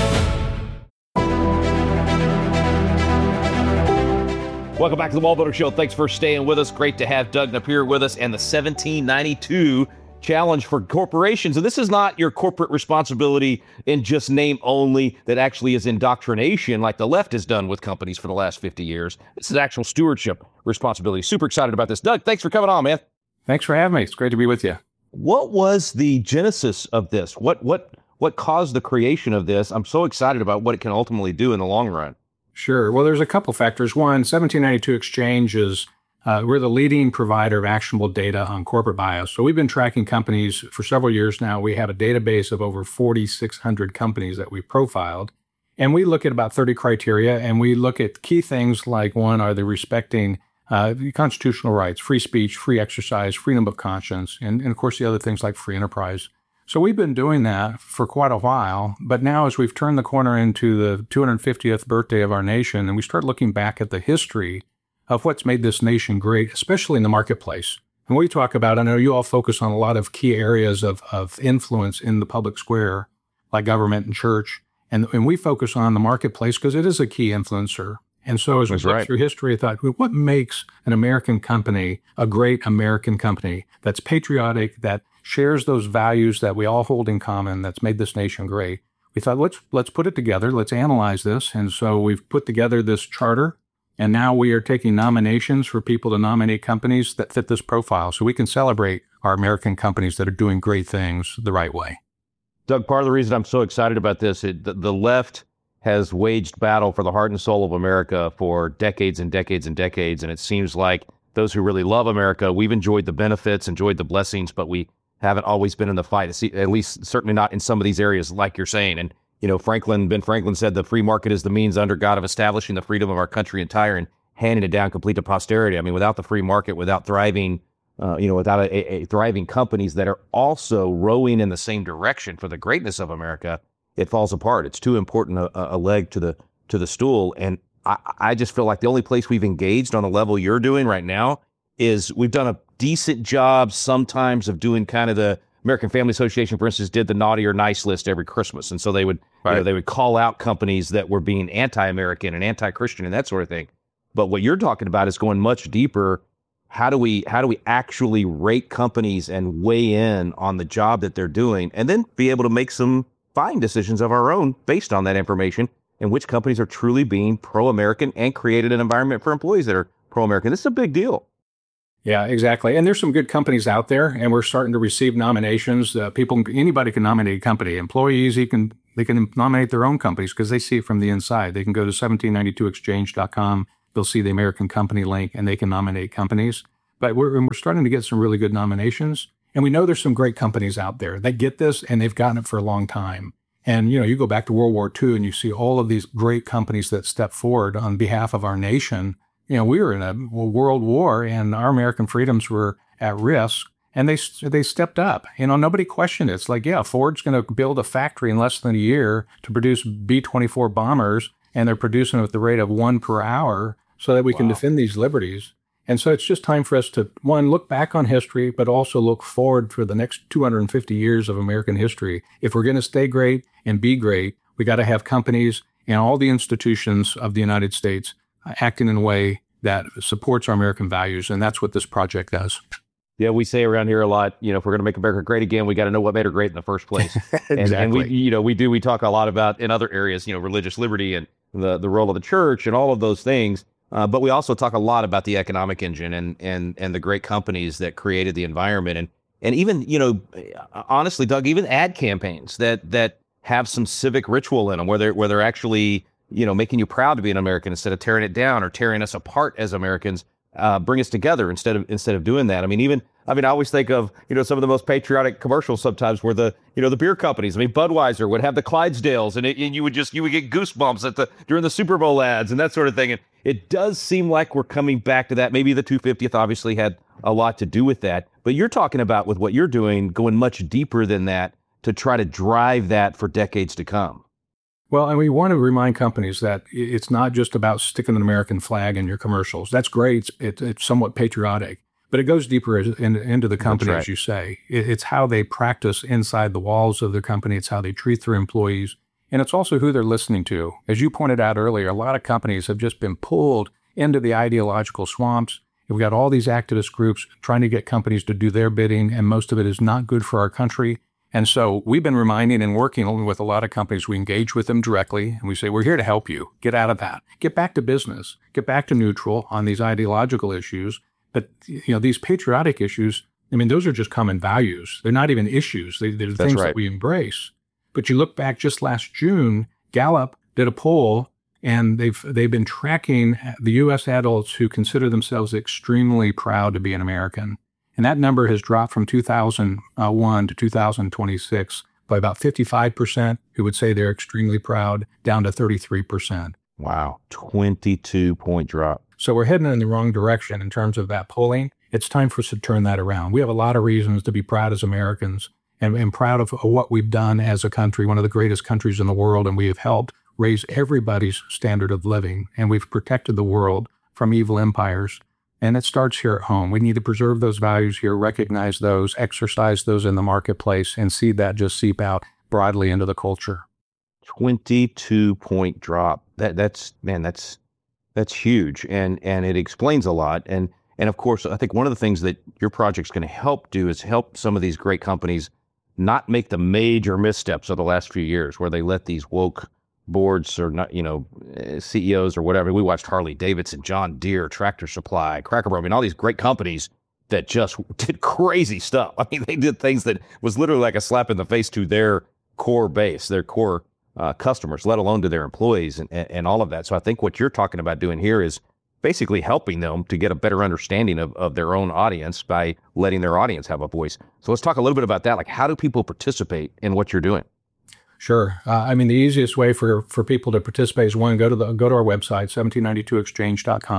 Welcome back to the Wall Builder Show. Thanks for staying with us. Great to have Doug Napier with us and the 1792 Challenge for Corporations. And this is not your corporate responsibility in just name only, that actually is indoctrination like the left has done with companies for the last 50 years. This is actual stewardship responsibility. Super excited about this. Doug, thanks for coming on, man. Thanks for having me. It's great to be with you. What was the genesis of this? What caused the creation of this? I'm so excited about what it can ultimately do in the long run. Sure. Well, there's a couple factors. One, 1792 Exchange is, we're the leading provider of actionable data on corporate bios. So we've been tracking companies for several years now. We have a database of over 4,600 companies that we've profiled. And we look at about 30 criteria, and we look at key things like, one, are they respecting constitutional rights, free speech, free exercise, freedom of conscience, and of course the other things like free enterprise. So we've been doing that for quite a while, but now as we've turned the corner into the 250th birthday of our nation, and we start looking back at the history of what's made this nation great, especially in the marketplace. And we talk about, I know you all focus on a lot of key areas of influence in the public square, like government and church, and we focus on the marketplace because it is a key influencer. And so as we look through history, I thought, well, what makes an American company a great American company that's patriotic, that shares those values that we all hold in common, that's made this nation great? We thought, let's put it together. Let's analyze this. And so we've put together this charter, and now we are taking nominations for people to nominate companies that fit this profile so we can celebrate our American companies that are doing great things the right way. Doug, part of the reason I'm so excited about this, the left has waged battle for the heart and soul of America for decades and decades and decades. And it seems like those who really love America, we've enjoyed the benefits, enjoyed the blessings, but we haven't always been in the fight, at least certainly not in some of these areas, like you're saying. And, Ben Franklin said the free market is the means under God of establishing the freedom of our country entire and handing it down complete to posterity. I mean, without the free market, without thriving without a thriving companies that are also rowing in the same direction for the greatness of America, it falls apart. It's too important a leg to the stool. And I just feel like the only place we've engaged on the level you're doing right now is we've done a decent job sometimes of doing kind of the American Family Association, for instance, did the naughty or nice list every Christmas. And so they would, they would call out companies that were being anti-American and anti-Christian and that sort of thing. But what you're talking about is going much deeper. How do we actually rate companies and weigh in on the job that they're doing, and then be able to make some buying decisions of our own based on that information, and which companies are truly being pro-American and created an environment for employees that are pro-American? This is a big deal. Yeah, exactly. And there's some good companies out there, and we're starting to receive nominations. Anybody can nominate a company. Employees, they can nominate their own companies because they see it from the inside. They can go to 1792exchange.com. They'll see the American company link, and they can nominate companies. But we're starting to get some really good nominations. And we know there's some great companies out there that get this, and they've gotten it for a long time. And, you go back to World War II, and you see all of these great companies that step forward on behalf of our nation. We were in a world war, and our American freedoms were at risk, and they stepped up. Nobody questioned it. It's like, yeah, Ford's going to build a factory in less than a year to produce B-24 bombers, and they're producing at the rate of 1 per hour so that we can defend these liberties. And so it's just time for us to, one, look back on history, but also look forward for the next 250 years of American history. If we're going to stay great and be great, we got to have companies and all the institutions of the United States acting in a way that supports our American values. And that's what this project does. Yeah, we say around here a lot, if we're going to make America great again, we got to know what made her great in the first place. Exactly. And we talk a lot about in other areas, religious liberty and the role of the church and all of those things. But we also talk a lot about the economic engine and the great companies that created the environment. And even, honestly, Doug, even ad campaigns that have some civic ritual in them where they're actually, making you proud to be an American instead of tearing it down or tearing us apart as Americans, bring us together instead of doing that. I always think of, some of the most patriotic commercials sometimes were the beer companies. Budweiser would have the Clydesdales and you would get goosebumps during the Super Bowl ads and that sort of thing. And it does seem like we're coming back to that. Maybe the 250th obviously had a lot to do with that, but you're talking about with what you're doing, going much deeper than that to try to drive that for decades to come. Well, and we want to remind companies that it's not just about sticking an American flag in your commercials. That's great. It's somewhat patriotic, but it goes deeper into the company, as you say. It's how they practice inside the walls of their company. It's how they treat their employees. And it's also who they're listening to. As you pointed out earlier, a lot of companies have just been pulled into the ideological swamps. We've got all these activist groups trying to get companies to do their bidding, and most of it is not good for our country. And so we've been reminding and working with a lot of companies. We engage with them directly, and we say, we're here to help you. Get out of that. Get back to business. Get back to neutral on these ideological issues. But, these patriotic issues, those are just common values. They're not even issues. They're things that we embrace. But you look back just last June, Gallup did a poll, and they've been tracking the U.S. adults who consider themselves extremely proud to be an American. And that number has dropped from 2001 to 2026 by about 55% who would say they're extremely proud, down to 33%. Wow, 22-point drop. So we're heading in the wrong direction in terms of that polling. It's time for us to turn that around. We have a lot of reasons to be proud as Americans and proud of what we've done as a country, one of the greatest countries in the world, and we have helped raise everybody's standard of living, and we've protected the world from evil empires. And it starts here at home. We need to preserve those values here, recognize those, exercise those in the marketplace, and see that just seep out broadly into the culture. 22-point drop. That's huge, and it explains a lot. And of course, I think one of the things that your project's going to help do is help some of these great companies not make the major missteps of the last few years, where they let these woke boards or not, CEOs or whatever. We watched Harley Davidson, John Deere, Tractor Supply, Cracker Barrel. All these great companies that just did crazy stuff. They did things that was literally like a slap in the face to their core base, their core customers, let alone to their employees and all of that. So I think what you're talking about doing here is basically helping them to get a better understanding of their own audience by letting their audience have a voice. So let's talk a little bit about that. Like, how do people participate in what you're doing? Sure. The easiest way for people to participate is, one, go to our website, 1792exchange.com.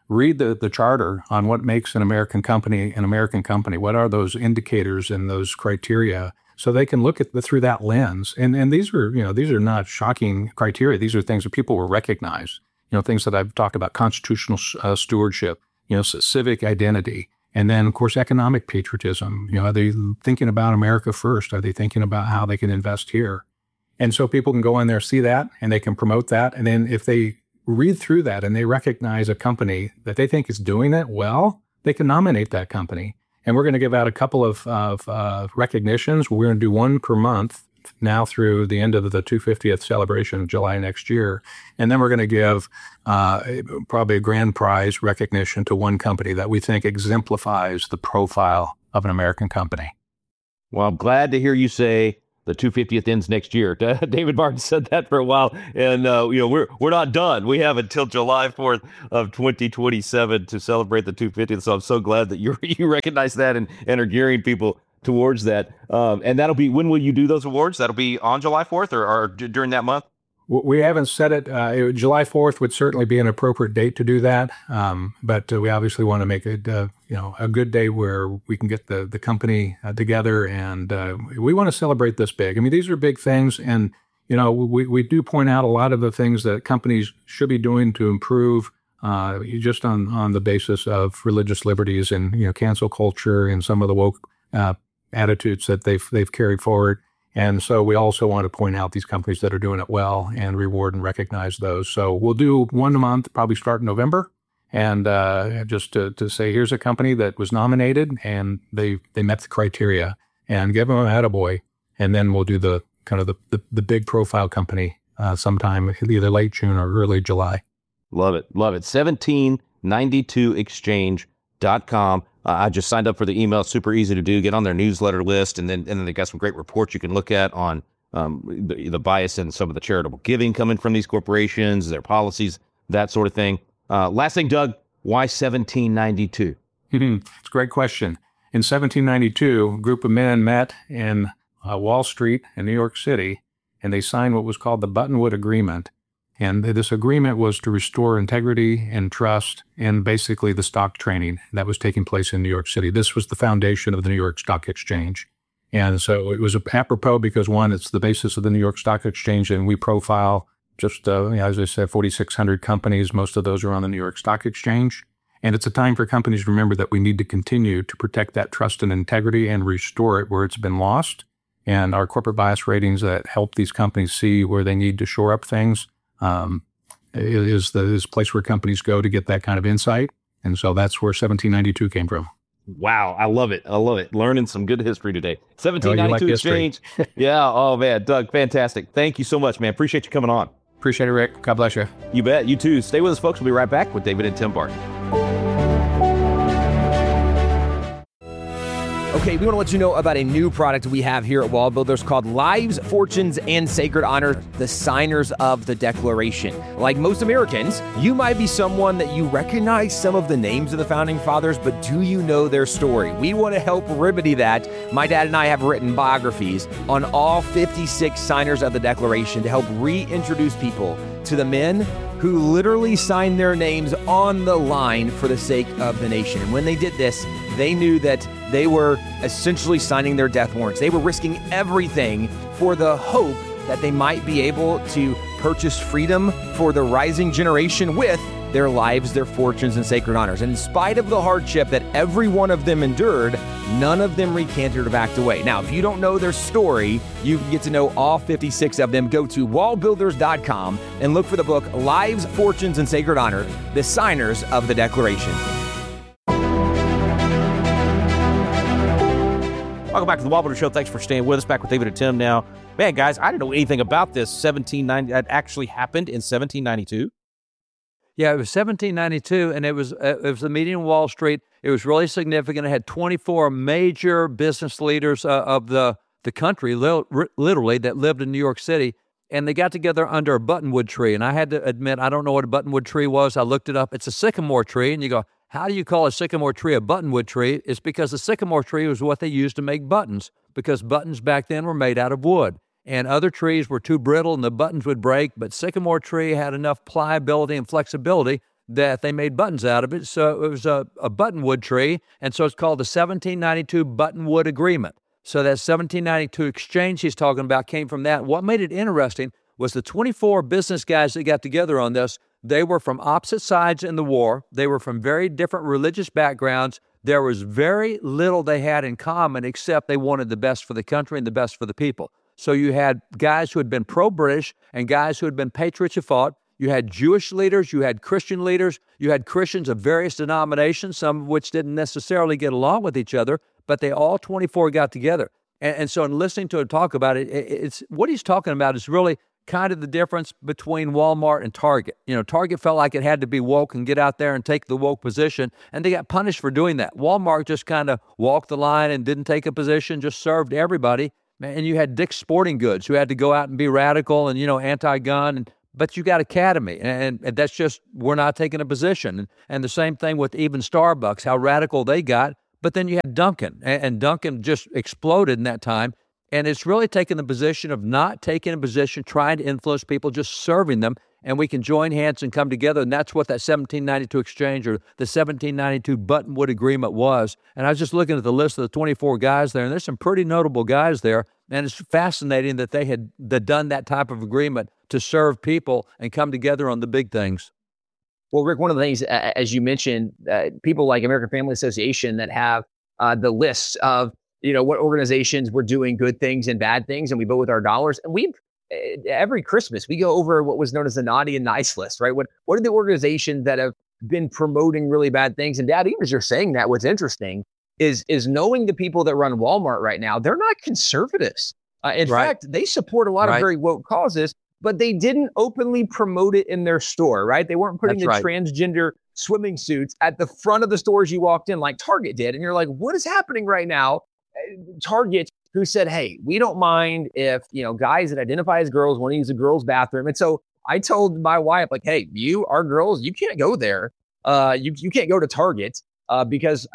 read the charter on what makes an American company. What are those indicators and those criteria? So they can look at through that lens. And these are not shocking criteria. These are things that people will recognize. Things that I've talked about: constitutional stewardship, civic identity, and then of course economic patriotism. Are they thinking about America first? Are they thinking about how they can invest here? And so people can go in there, see that, and they can promote that. And then if they read through that and they recognize a company that they think is doing it well, they can nominate that company. And we're going to give out a couple of recognitions. We're going to do one per month now through the end of the 250th celebration in July next year. And then we're going to give probably a grand prize recognition to one company that we think exemplifies the profile of an American company. Well, I'm glad to hear you say the 250th ends next year. David Martin said that for a while, and we're not done. We have until July 4th of 2027 to celebrate the 250th. So I'm so glad that you recognize that and are gearing people towards that. And that'll be, when will you do those awards? That'll be on July 4th or during that month? We haven't set it. July 4th would certainly be an appropriate date to do that. But we obviously want to make it, a good day where we can get the company together, and we want to celebrate this big. I mean, these are big things, and we do point out a lot of the things that companies should be doing to improve, just on the basis of religious liberties and cancel culture and some of the woke attitudes that they've carried forward. And so we also want to point out these companies that are doing it well and reward and recognize those. So we'll do one a month, probably start in November, and just to say, here's a company that was nominated and they met the criteria, and give them an attaboy. And then we'll do the kind of the big profile company sometime either late June or early July. Love it. 1792exchange.com. I just signed up for the email. Super easy to do. Get on their newsletter list, and then they got some great reports you can look at on the bias and some of the charitable giving coming from these corporations, their policies, that sort of thing. Last thing, Doug, why 1792? It's a great question. In 1792, a group of men met in Wall Street in New York City, and they signed what was called the Buttonwood Agreement. And this agreement was to restore integrity and trust in basically the stock trading that was taking place in New York City. This was the foundation of the New York Stock Exchange. And so it was apropos because, one, it's the basis of the New York Stock Exchange, and we profile just, as I said, 4,600 companies. Most of those are on the New York Stock Exchange. And it's a time for companies to remember that we need to continue to protect that trust and integrity and restore it where it's been lost. And our corporate bias ratings that help these companies see where they need to shore up things is the place where companies go to get that kind of insight. And so that's where 1792 came from. Wow. I love it. Learning some good history today. 1792 Exchange. Yeah. Oh, man. Doug, fantastic. Thank you so much, man. Appreciate you coming on. Appreciate it, Rick. God bless you. You bet. You too. Stay with us, folks. We'll be right back with David and Tim Barton. Okay, we want to let you know about a new product we have here at Wall Builders called Lives, Fortunes, and Sacred Honor, the Signers of the Declaration. Like most Americans, you might be someone that you recognize some of the names of the Founding Fathers, but do you know their story? We want to help remedy that. My dad and I have written biographies on all 56 signers of the Declaration to help reintroduce people to the men who literally signed their names on the line for the sake of the nation. And when they did this, they knew that they were essentially signing their death warrants. They were risking everything for the hope that they might be able to purchase freedom for the rising generation with their lives, their fortunes, and sacred honors. And in spite of the hardship that every one of them endured, none of them recanted or backed away. Now, if you don't know their story, you can get to know all 56 of them. Go to wallbuilders.com and look for the book, Lives, Fortunes, and Sacred Honor, the Signers of the Declaration. Welcome back to the Wall Builders Show. Thanks for staying with us. Back with David and Tim now. Man, guys, I didn't know anything about this 1790. That actually happened in 1792. Yeah, it was 1792, and it was a meeting in Wall Street. It was really significant. It had 24 major business leaders of the country, literally, that lived in New York City, and they got together under a buttonwood tree. And I had to admit, I don't know what a buttonwood tree was. I looked it up. It's a sycamore tree, and you go, how do you call a sycamore tree a buttonwood tree? It's because the sycamore tree was what they used to make buttons, because buttons back then were made out of wood. And other trees were too brittle and the buttons would break, but sycamore tree had enough pliability and flexibility that they made buttons out of it. So it was a buttonwood tree, and so it's called the 1792 Buttonwood Agreement. So that 1792 exchange he's talking about came from that. What made it interesting was the 24 business guys that got together on this. They were from opposite sides in the war. They were from very different religious backgrounds. There was very little they had in common except they wanted the best for the country and the best for the people. So you had guys who had been pro-British and guys who had been patriots who fought. You had Jewish leaders, you had Christian leaders, you had Christians of various denominations, some of which didn't necessarily get along with each other, but they all 24 got together. And so in listening to him talk about it, it's what he's talking about is really kind of the difference between Walmart and Target. You know, Target felt like it had to be woke and get out there and take the woke position, and they got punished for doing that. Walmart just kind of walked the line and didn't take a position, just served everybody. And you had Dick's Sporting Goods who had to go out and be radical and, anti-gun, but you got Academy, and that's just, we're not taking a position. And the same thing with even Starbucks, how radical they got. But then you had Dunkin', and Dunkin' just exploded in that time. And it's really taking the position of not taking a position, trying to influence people, just serving them. And we can join hands and come together. And that's what that 1792 exchange or the 1792 Buttonwood Agreement was. And I was just looking at the list of the 24 guys there, and there's some pretty notable guys there. And it's fascinating that they had done that type of agreement to serve people and come together on the big things. Well, Rick, one of the things, as you mentioned, people like American Family Association that have the lists of, what organizations were doing good things and bad things, and we vote with our dollars. And every Christmas, we go over what was known as the naughty and nice list, right? What are the organizations that have been promoting really bad things? And Dad, even as you're saying that, what's interesting is knowing the people that run Walmart right now, they're not conservatives. In fact, they support a lot of very woke causes, but they didn't openly promote it in their store, right? They weren't putting transgender swimming suits at the front of the stores you walked in like Target did. And you're like, what is happening right now? Target, who said, hey, we don't mind if, guys that identify as girls want to use a girl's bathroom. And so I told my wife, like, hey, you are girls, you can't go there. You can't go to Target because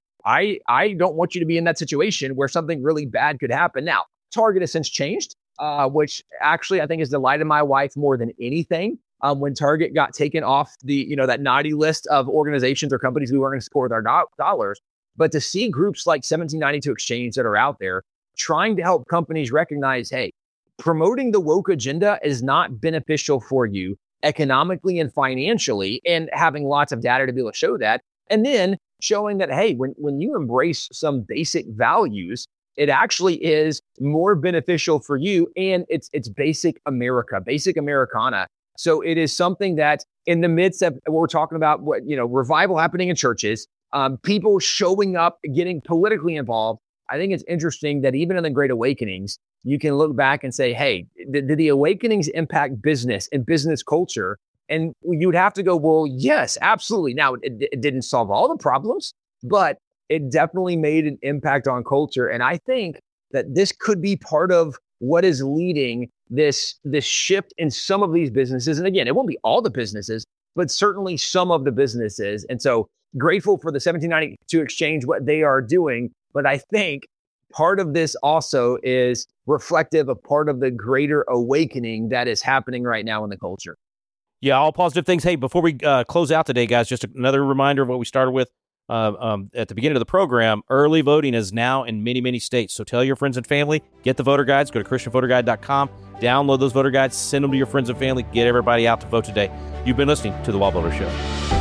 I don't want you to be in that situation where something really bad could happen. Now, Target has since changed, which actually I think has delighted my wife more than anything. When Target got taken off the, that naughty list of organizations or companies we weren't going to support with our dollars. But to see groups like 1792 Exchange that are out there trying to help companies recognize, hey, promoting the woke agenda is not beneficial for you economically and financially, and having lots of data to be able to show that. And then showing that, hey, when you embrace some basic values, it actually is more beneficial for you. And it's basic America, basic Americana. So it is something that in the midst of what we're talking about, revival happening in churches, people showing up, getting politically involved. I think it's interesting that even in the Great Awakenings, you can look back and say, hey, did the Awakenings impact business and business culture? And you would have to go, well, yes, absolutely. Now, it didn't solve all the problems, but it definitely made an impact on culture. And I think that this could be part of what is leading this shift in some of these businesses. And again, it won't be all the businesses, but certainly some of the businesses. And so grateful for the 1792 Exchange, what they are doing. But I think part of this also is reflective of part of the greater awakening that is happening right now in the culture. Yeah, all positive things. Hey, before we close out today, guys, just another reminder of what we started with at the beginning of the program. Early voting is now in many, many states. So tell your friends and family, get the voter guides, go to ChristianVoterGuide.com, download those voter guides, send them to your friends and family, get everybody out to vote today. You've been listening to The Wall Builder Show.